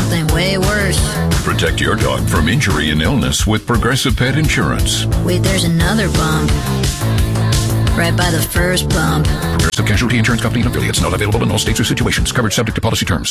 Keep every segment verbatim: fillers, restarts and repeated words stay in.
something way worse. Protect your dog from injury and illness with Progressive Pet Insurance. Wait, there's another bump. Right by the first bump. Progressive Casualty Insurance Company and affiliates. Not available in all states or situations. Coverage subject to policy terms.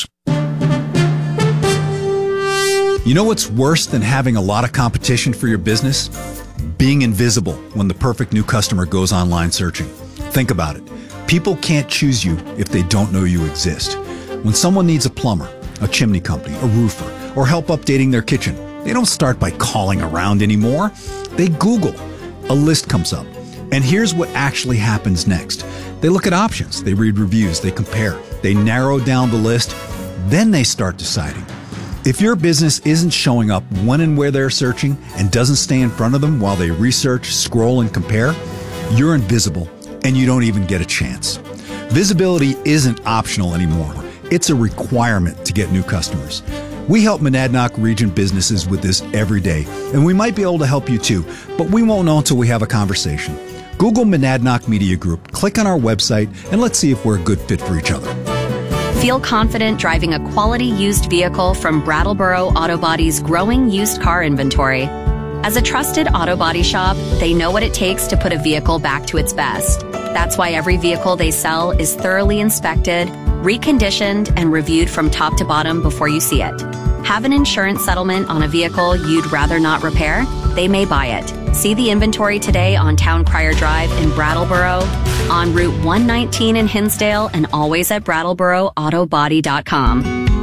You know what's worse than having a lot of competition for your business? Being invisible when the perfect new customer goes online searching. Think about it. People can't choose you if they don't know you exist. When someone needs a plumber, a chimney company, a roofer, or help updating their kitchen, they don't start by calling around anymore. They Google. A list comes up. And here's what actually happens next. They look at options, they read reviews, they compare, they narrow down the list, then they start deciding. If your business isn't showing up when and where they're searching and doesn't stay in front of them while they research, scroll, and compare, you're invisible and you don't even get a chance. Visibility isn't optional anymore. It's a requirement to get new customers. We help Monadnock region businesses with this every day, and we might be able to help you too, but we won't know until we have a conversation. Google Monadnock Media Group, click on our website, and let's see if we're a good fit for each other. Feel confident driving a quality used vehicle from Brattleboro Auto Body's growing used car inventory. As a trusted auto body shop, they know what it takes to put a vehicle back to its best. That's why every vehicle they sell is thoroughly inspected, reconditioned, and reviewed from top to bottom before you see it. Have an insurance settlement on a vehicle you'd rather not repair? They may buy it. See the inventory today on Town Crier Drive in Brattleboro, on Route one nineteen in Hinsdale, and always at Brattleboro Auto Body dot com.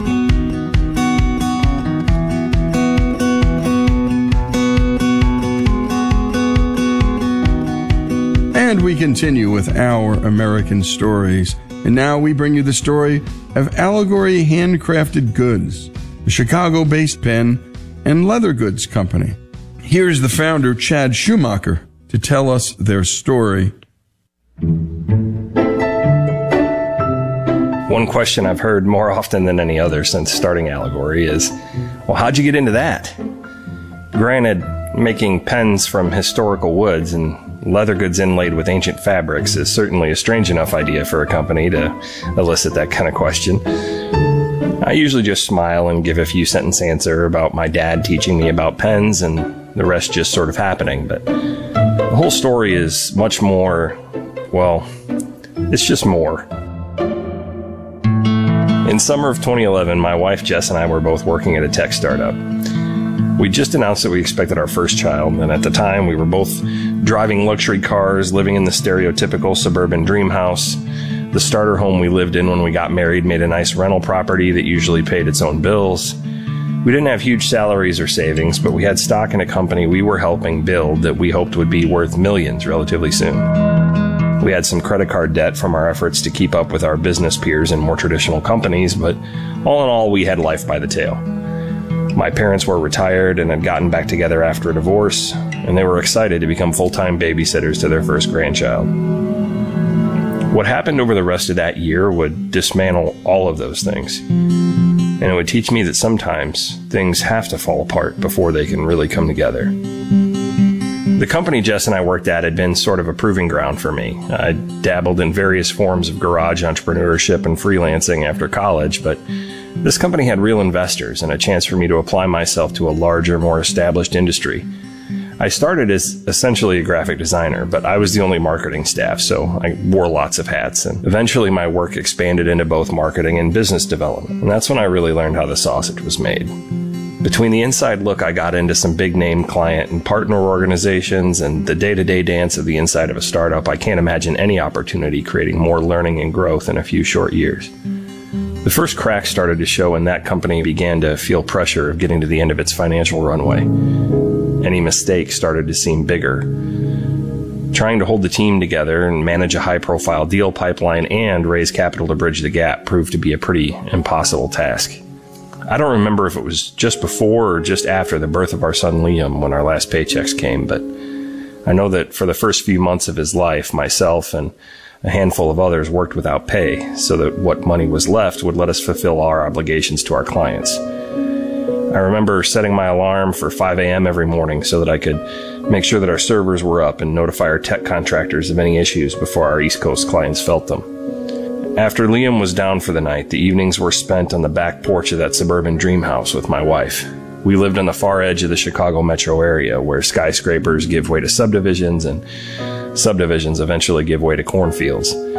And we continue with our American stories. And now we bring you the story of Allegory Handcrafted Goods, a Chicago-based pen and leather goods company. Here's the founder, Chad Schumacher, to tell us their story. One question I've heard more often than any other since starting Allegory is, well, how'd you get into that? Granted, making pens from historical woods and leather goods inlaid with ancient fabrics is certainly a strange enough idea for a company to elicit that kind of question. I usually just smile and give a few sentence answer about my dad teaching me about pens and the rest just sort of happening. But the whole story is much more, well, it's just more. In summer of twenty eleven, my wife Jess and I were both working at a tech startup. We just announced that we expected our first child, and at the time we were both driving luxury cars, living in the stereotypical suburban dream house. The starter home we lived in when we got married made a nice rental property that usually paid its own bills. We didn't have huge salaries or savings, but we had stock in a company we were helping build that we hoped would be worth millions relatively soon. We had some credit card debt from our efforts to keep up with our business peers in more traditional companies, but all in all, we had life by the tail. My parents were retired and had gotten back together after a divorce, and they were excited to become full-time babysitters to their first grandchild. What happened over the rest of that year would dismantle all of those things. And it would teach me that sometimes things have to fall apart before they can really come together. The company Jess and I worked at had been sort of a proving ground for me. I dabbled in various forms of garage entrepreneurship and freelancing after college, but this company had real investors and a chance for me to apply myself to a larger, more established industry. I started as essentially a graphic designer, but I was the only marketing staff, so I wore lots of hats, and eventually my work expanded into both marketing and business development, and that's when I really learned how the sausage was made. Between the inside look I got into some big-name client and partner organizations and the day-to-day dance of the inside of a startup, I can't imagine any opportunity creating more learning and growth in a few short years. The first cracks started to show when that company began to feel pressure of getting to the end of its financial runway. Any mistake started to seem bigger. Trying to hold the team together and manage a high-profile deal pipeline and raise capital to bridge the gap proved to be a pretty impossible task. I don't remember if it was just before or just after the birth of our son Liam when our last paychecks came, but I know that for the first few months of his life, myself and a handful of others worked without pay so that what money was left would let us fulfill our obligations to our clients. I remember setting my alarm for five a.m. every morning so that I could make sure that our servers were up and notify our tech contractors of any issues before our East Coast clients felt them. After Liam was down for the night, the evenings were spent on the back porch of that suburban dream house with my wife. We lived on the far edge of the Chicago metro area, where skyscrapers give way to subdivisions and subdivisions eventually give way to cornfields.